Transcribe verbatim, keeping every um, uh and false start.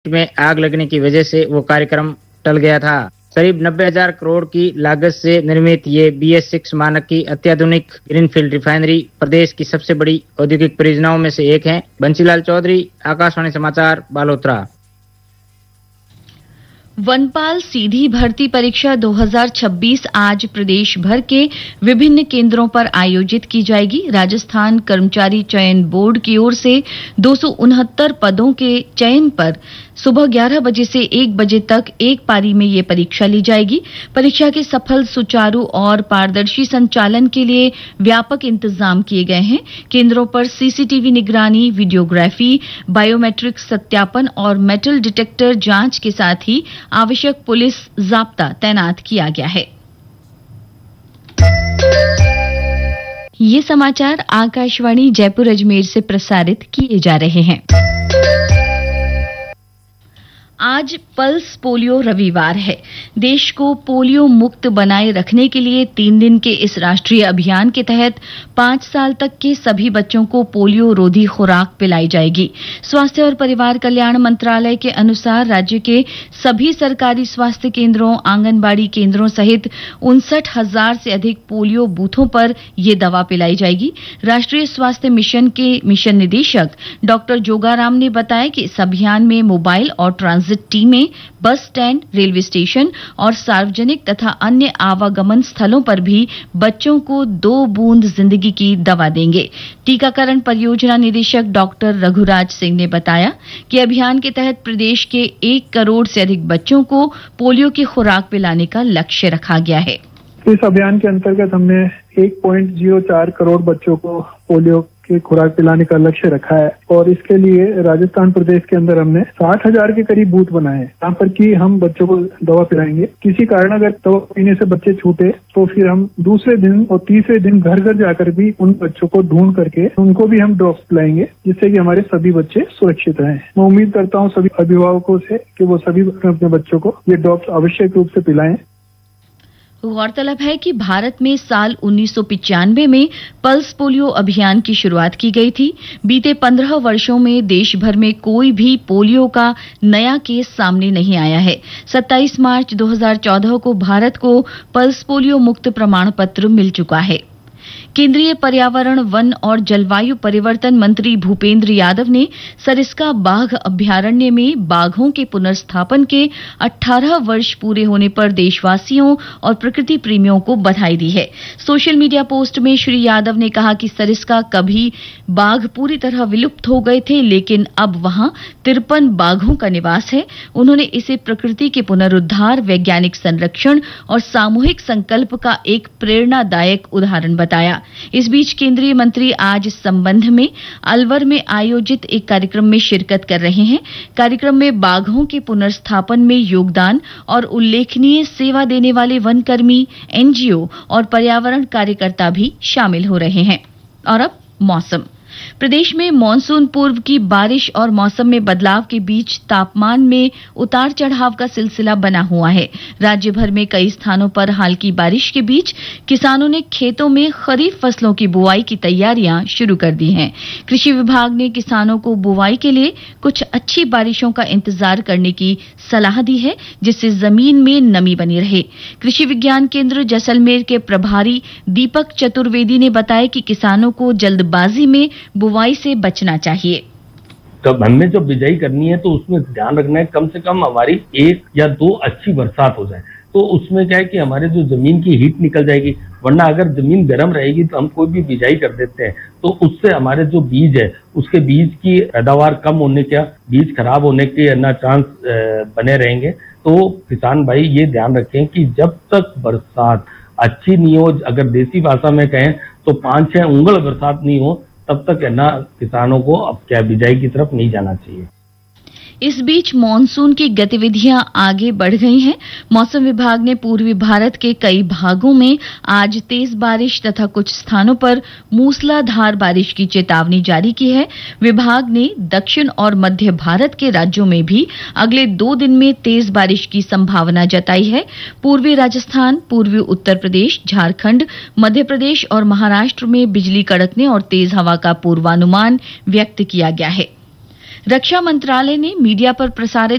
में आग लगने की वजह से वो कार्यक्रम टल गया था। करीब नब्बे हजार करोड़ की लागत से निर्मित ये बी एस सिक्स मानक की अत्याधुनिक ग्रीनफील्ड रिफाइनरी प्रदेश की सबसे बड़ी औद्योगिक परियोजनाओं में से एक है। बंसीलाल चौधरी, आकाशवाणी समाचार, बालोतरा। वनपाल सीधी भर्ती परीक्षा दो हज़ार छब्बीस आज प्रदेश भर के विभिन्न केंद्रों पर आयोजित की जाएगी। राजस्थान कर्मचारी चयन बोर्ड की ओर से दो सौ उनहत्तर पदों के चयन पर सुबह ग्यारह बजे से एक बजे तक एक पारी में ये परीक्षा ली जाएगी। परीक्षा के सफल, सुचारू और पारदर्शी संचालन के लिए व्यापक इंतजाम किए गए हैं। केंद्रों पर सीसीटीवी निगरानी, वीडियोग्राफी, बायोमेट्रिक सत्यापन और मेटल डिटेक्टर जांच के साथ ही आवश्यक पुलिस जाब्ता तैनात किया गया है। ये समाचार आकाशवाणी जयपुर अजमेर से प्रसारित किए जा रहे हैं। आज पल्स पोलियो रविवार है। देश को पोलियो मुक्त बनाए रखने के लिए तीन दिन के इस राष्ट्रीय अभियान के तहत पांच साल तक के सभी बच्चों को पोलियो रोधी खुराक पिलाई जाएगी। स्वास्थ्य और परिवार कल्याण मंत्रालय के अनुसार राज्य के सभी सरकारी स्वास्थ्य केंद्रों, आंगनबाड़ी केंद्रों सहित उनसठ हजार से अधिक पोलियो बूथों पर ये दवा पिलाई जाएगी। राष्ट्रीय स्वास्थ्य मिशन के मिशन निदेशक डॉक्टर जोगाराम ने बताया कि इस अभियान में मोबाइल और ट्रांजिट टीमें बस स्टैंड, रेलवे स्टेशन और सार्वजनिक तथा अन्य आवागमन स्थलों पर भी बच्चों को दो बूंद जिंदगी की दवा देंगे। टीकाकरण परियोजना निदेशक डॉक्टर रघुराज सिंह ने बताया कि अभियान के तहत प्रदेश के एक करोड़ से अधिक बच्चों को पोलियो की खुराक पिलाने का लक्ष्य रखा गया है। इस अभियान के अंतर्गत हमने एक पॉइंट ज़ीरो चार करोड़ बच्चों को पोलियो की खुराक पिलाने का लक्ष्य रखा है और इसके लिए राजस्थान प्रदेश के अंदर हमने साठ हजार के करीब बूथ बनाए हैं जहाँ पर कि हम बच्चों को दवा पिलाएंगे। किसी कारण अगर दवा पीने से बच्चे छूटे तो फिर हम दूसरे दिन और तीसरे दिन घर घर जाकर भी उन बच्चों को ढूंढ करके उनको भी हम ड्रॉप्स पिलाएंगे, जिससे कि हमारे सभी बच्चे सुरक्षित रहें। मैं उम्मीद करता हूँ सभी अभिभावकों से कि वो सभी अपने बच्चों को ये ड्रॉप्स आवश्यक रूप से पिलाएं। गौरतलब है कि भारत में साल उन्नीस सौ पिचानवे में पल्स पोलियो अभियान की शुरुआत की गई थी। बीते पंद्रह वर्षों में देश भर में कोई भी पोलियो का नया केस सामने नहीं आया है। सत्ताईस मार्च दो हज़ार चौदह को भारत को पल्स पोलियो मुक्त प्रमाण पत्र मिल चुका है। केंद्रीय पर्यावरण, वन और जलवायु परिवर्तन मंत्री भूपेंद्र यादव ने सरिस्का बाघ अभयारण्य में बाघों के पुनर्स्थापन के अठारह वर्ष पूरे होने पर देशवासियों और प्रकृति प्रेमियों को बधाई दी है। सोशल मीडिया पोस्ट में श्री यादव ने कहा कि सरिस्का कभी बाघ पूरी तरह विलुप्त हो गए थे, लेकिन अब वहां तिरपन बाघों का निवास है। उन्होंने इसे प्रकृति के पुनरुद्धार, वैज्ञानिक संरक्षण और सामूहिक संकल्प का एक प्रेरणादायक उदाहरण बताया। इस बीच केंद्रीय मंत्री आज इस संबंध में अलवर में आयोजित एक कार्यक्रम में शिरकत कर रहे हैं। कार्यक्रम में बाघों के पुनर्स्थापन में योगदान और उल्लेखनीय सेवा देने वाले वनकर्मी, एनजीओ और पर्यावरण कार्यकर्ता भी शामिल हो रहे हैं। और अब मौसम। प्रदेश में मानसून पूर्व की बारिश और मौसम में बदलाव के बीच तापमान में उतार चढ़ाव का सिलसिला बना हुआ है। राज्य भर में कई स्थानों पर हल्की बारिश के बीच किसानों ने खेतों में खरीफ फसलों की बुआई की तैयारियां शुरू कर दी हैं। कृषि विभाग ने किसानों को बुआई के लिए कुछ अच्छी बारिशों का इंतजार करने की सलाह दी है, जिससे जमीन में नमी बनी रहे। कृषि विज्ञान केंद्र जैसलमेर के प्रभारी दीपक चतुर्वेदी ने बताया कि किसानों को जल्दबाजी में बुवाई से बचना चाहिए। तब हमने जो बिजाई करनी है तो उसमें ध्यान रखना है कम से कम हमारी एक या दो अच्छी बरसात हो जाए, तो उसमें क्या है कि हमारे जो जमीन की हीट निकल जाएगी। वरना अगर जमीन गर्म रहेगी तो हम कोई भी बिजाई कर देते हैं तो उससे हमारे जो बीज है उसके बीज की पैदावार कम होने का, बीज खराब होने के ना चांस बने रहेंगे। तो किसान भाई ये ध्यान रखें कि जब तक बरसात अच्छी नहीं हो, अगर देसी भाषा में कहें तो पांच छह उंगल बरसात नहीं हो, तब तक है ना किसानों को अब क्या बिजाई की तरफ नहीं जाना चाहिए। इस बीच मानसून की गतिविधियां आगे बढ़ गई हैं। मौसम विभाग ने पूर्वी भारत के कई भागों में आज तेज बारिश तथा कुछ स्थानों पर मूसलाधार बारिश की चेतावनी जारी की है। विभाग ने दक्षिण और मध्य भारत के राज्यों में भी अगले दो दिन में तेज बारिश की संभावना जताई है। पूर्वी राजस्थान, पूर्वी उत्तर प्रदेश, झारखंड, मध्य प्रदेश और महाराष्ट्र में बिजली कड़कने और तेज हवा का पूर्वानुमान व्यक्त किया गया है। रक्षा मंत्रालय ने मीडिया पर प्रसारित